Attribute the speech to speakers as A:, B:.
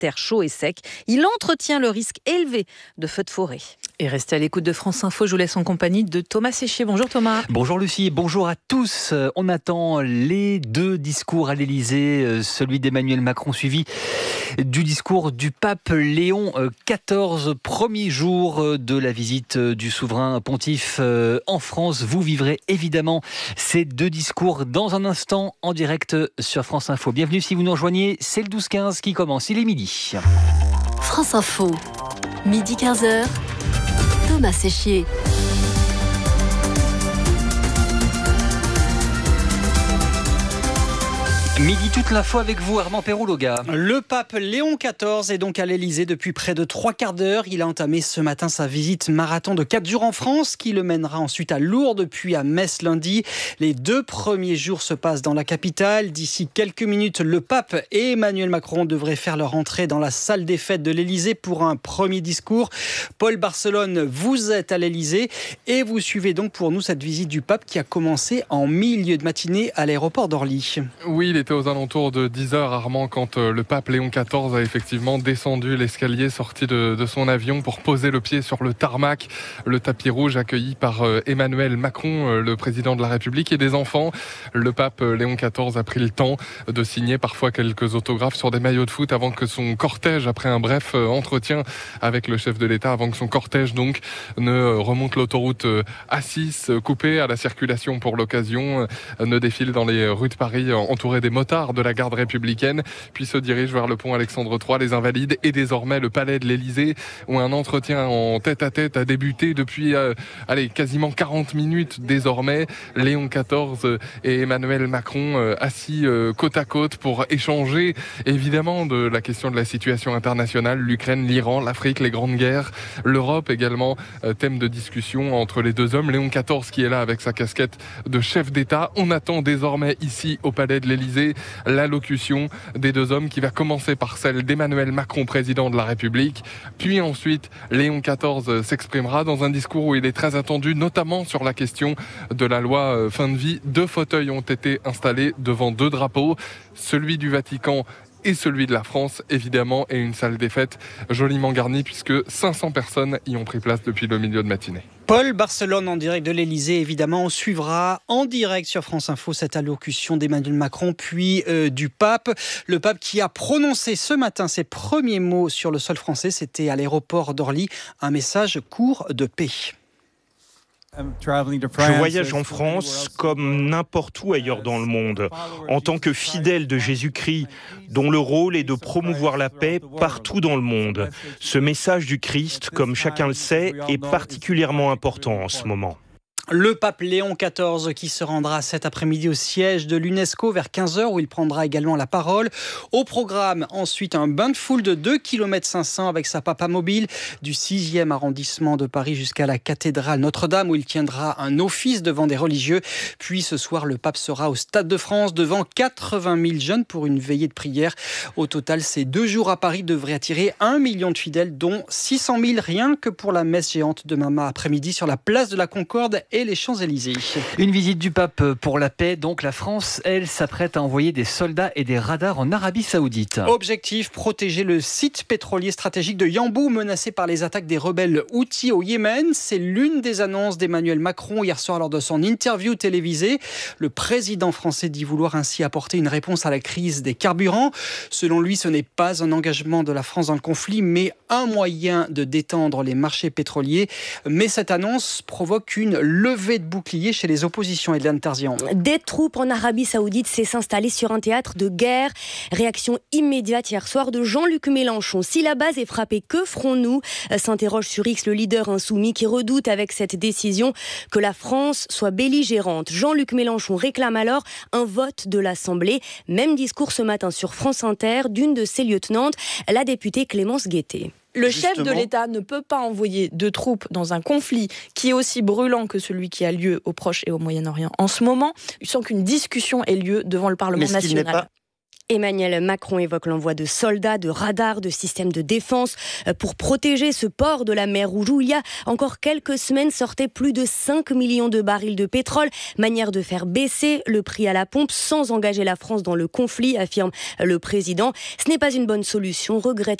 A: caractère chaud et sec. Il entretient le risque élevé de feux de forêt.
B: Et restez à l'écoute de France Info, je vous laisse en compagnie de Thomas Séchier. Bonjour Thomas.
C: Bonjour Lucie, bonjour à tous. On attend les deux discours à l'Élysée, celui d'Emmanuel Macron suivi du discours du pape Léon XIV, premier jour de la visite du souverain pontife en France. Vous vivrez évidemment ces deux discours dans un instant en direct sur France Info. Bienvenue si vous nous rejoignez, c'est le 12-15 qui commence, il est midi.
D: France Info, midi 15h, Thomas Séchier.
C: Midi toute l'info avec vous, Armand Perroux-Loga.
E: Le pape Léon XIV est donc à l'Élysée depuis près de 3/4 d'heure. Il a entamé ce matin sa visite marathon de 4 jours en France, qui le mènera ensuite à Lourdes, puis à Metz lundi. Les 2 premiers jours se passent dans la capitale. D'ici quelques minutes, le pape et Emmanuel Macron devraient faire leur entrée dans la salle des fêtes de l'Élysée pour un premier discours. Paul Barcelone, vous êtes à l'Élysée et vous suivez donc pour nous cette visite du pape qui a commencé en milieu de matinée à l'aéroport d'Orly.
F: Oui, il était aux alentours de 10h, Armand, quand le pape Léon XIV a effectivement descendu l'escalier, sorti de son avion pour poser le pied sur le tarmac, le tapis rouge accueilli par Emmanuel Macron, le président de la République, et des enfants. Le pape Léon XIV a pris le temps de signer parfois quelques autographes sur des maillots de foot avant que son cortège, après un bref entretien avec le chef de l'État, avant que son cortège donc ne remonte l'autoroute A6, coupée à la circulation pour l'occasion, ne défile dans les rues de Paris entouré des motards de la garde républicaine, puis se dirige vers le pont Alexandre III, les Invalides et désormais le palais de l'Élysée, où un entretien en tête-à-tête a débuté depuis quasiment 40 minutes désormais. Léon XIV et Emmanuel Macron assis côte à côte pour échanger évidemment de la question de la situation internationale, l'Ukraine, l'Iran, l'Afrique, les grandes guerres, l'Europe également, thème de discussion entre les deux hommes. Léon XIV qui est là avec sa casquette de chef d'État. On attend désormais ici au palais de l'Élysée l'allocution des deux hommes qui va commencer par celle d'Emmanuel Macron, président de la République. Puis ensuite, Léon XIV s'exprimera dans un discours où il est très attendu, notamment sur la question de la loi fin de vie. 2 fauteuils ont été installés devant 2 drapeaux, celui du Vatican et celui de la France, évidemment, et une salle des fêtes joliment garnie puisque 500 personnes y ont pris place depuis le milieu de matinée.
E: Paul Barcelone en direct de l'Élysée, évidemment. On suivra en direct sur France Info cette allocution d'Emmanuel Macron, puis du pape. Le pape qui a prononcé ce matin ses premiers mots sur le sol français, c'était à l'aéroport d'Orly, un message court de paix.
G: Je voyage en France comme n'importe où ailleurs dans le monde, en tant que fidèle de Jésus-Christ, dont le rôle est de promouvoir la paix partout dans le monde. Ce message du Christ, comme chacun le sait, est particulièrement important en ce moment.
E: Le pape Léon XIV qui se rendra cet après-midi au siège de l'UNESCO vers 15h où il prendra également la parole. Au programme, ensuite, un bain de foule de 2,5 km avec sa papa mobile du 6e arrondissement de Paris jusqu'à la cathédrale Notre-Dame où il tiendra un office devant des religieux. Puis ce soir, le pape sera au Stade de France devant 80 000 jeunes pour une veillée de prière. Au total, ces 2 jours à Paris devraient attirer 1 million de fidèles, dont 600 000 rien que pour la messe géante de demain après-midi sur la place de la Concorde et les Champs-Élysées.
C: Une visite du pape pour la paix. Donc la France, elle, s'apprête à envoyer des soldats et des radars en Arabie Saoudite.
E: Objectif, protéger le site pétrolier stratégique de Yanbu, menacé par les attaques des rebelles Houthis au Yémen. C'est l'une des annonces d'Emmanuel Macron hier soir lors de son interview télévisée. Le président français dit vouloir ainsi apporter une réponse à la crise des carburants. Selon lui, ce n'est pas un engagement de la France dans le conflit, mais un moyen de détendre les marchés pétroliers. Mais cette annonce provoque une levée de boucliers chez les oppositions. Hélène Tarzian.
H: Des troupes en Arabie Saoudite s'est s'installer sur un théâtre de guerre. Réaction immédiate hier soir de Jean-Luc Mélenchon. Si la base est frappée, que ferons-nous ? S'interroge sur X le leader insoumis qui redoute avec cette décision que la France soit belligérante. Jean-Luc Mélenchon réclame alors un vote de l'Assemblée. Même discours ce matin sur France Inter d'une de ses lieutenantes, la députée Clémence Guettet.
I: Le chef de l'État ne peut pas envoyer de troupes dans un conflit qui est aussi brûlant que celui qui a lieu au Proche et au Moyen-Orient en ce moment, sans qu'une discussion ait lieu devant le Parlement national.
H: Emmanuel Macron évoque l'envoi de soldats, de radars, de systèmes de défense pour protéger ce port de la mer Rouge où il y a encore quelques semaines sortaient plus de 5 millions de barils de pétrole. Manière de faire baisser le prix à la pompe sans engager la France dans le conflit, affirme le président. Ce n'est pas une bonne solution, regrette